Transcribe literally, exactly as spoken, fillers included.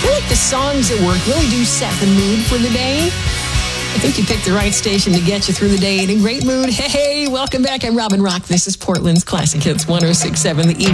feel like the songs at work really do set the mood for the day. I think you picked the right station to get you through the day in a great mood. Hey, hey, welcome back. I'm Robin Rock. This is Portland's Classic Hits one oh six point seven, The Evening.